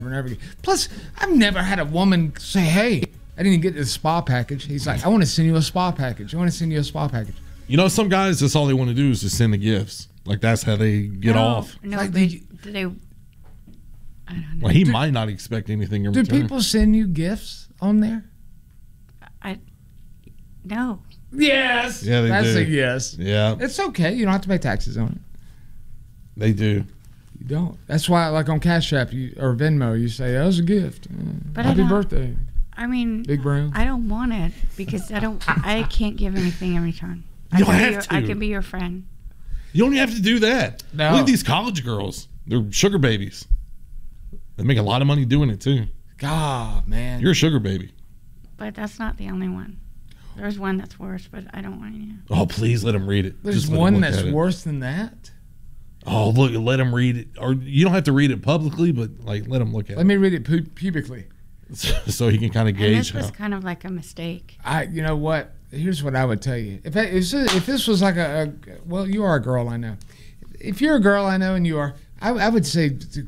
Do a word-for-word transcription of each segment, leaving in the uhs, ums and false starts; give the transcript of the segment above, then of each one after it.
never. Plus, I've never had a woman say, "Hey, I didn't get the spa package." He's like, "I want to send you a spa package. I want to send you a spa package." You know, some guys, that's all they want to do is just send the gifts. Like, that's how they get no, off. No, like, they, did you, do they? I don't know. Well, he do, might not expect anything in do return. Do people send you gifts on there? I no. Yes. Yeah, they That's do. a yes. Yeah. It's okay. You don't have to pay taxes on it. They do. You don't. That's why, like on Cash App you, or Venmo, you say, "That was a gift. Uh, But Happy I don't- birthday, I mean, Big Brown." I don't want it because I don't. I can't give anything in return. You I don't can be have your, to. I can be your friend. You don't have to do that. No. Look at these college girls. They're sugar babies. They make a lot of money doing it, too. God, man. You're a sugar baby. But that's not the only one. There's one that's worse, but I don't want you. Oh, please let him read it. There's Just let him one look that's at it. worse than that. Oh, look, let him read it. Or you don't have to read it publicly, but like let him look at Let me read it pu- pubically. it so he can kind of And gauge this was how. kind of like a mistake. I, you know what? Here's what I would tell you. If I, if, if this was like a, a, well, you are a girl, I know. If you're a girl, I know, and you are, I, I would say to,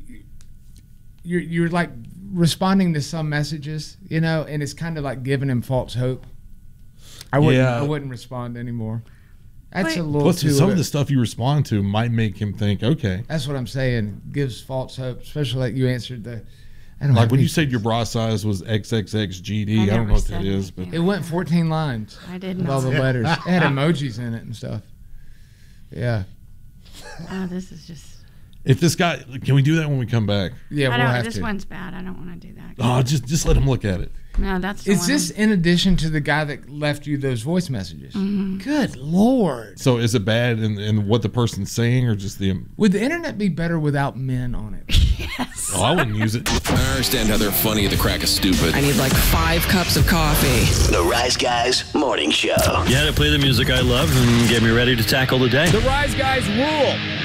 you're you're like responding to some messages, you know, and it's kind of like giving him false hope. I wouldn't. Yeah. I wouldn't respond anymore. That's But- a little Plus, too. some of the stuff you respond to might make him think, okay. That's what I'm saying. Gives false hope, especially like you answered the. I don't Like have when any- you said your bra size was X X X G D, I I, don't never know what said that is, but anything. It went fourteen lines. I did With all not. the letters. It had emojis in it and stuff. Yeah. Oh, this is just. if this guy, can we do that when we come back? Yeah, I we'll don't. have This to. one's bad. I don't want to do that. Oh, just just let him look at it. No, that's. The Is one this I'm- in addition to the guy that left you those voice messages? Mm-hmm. Good Lord. So is it bad in, in what the person's saying or just the? Would the internet be better without men on it? Yes. Oh, I wouldn't use it. I understand how they're funny at the crack of stupid. I need like five cups of coffee. The Rise Guys Morning Show. You had to play the music I love and get me ready to tackle the day. The Rise Guys rule.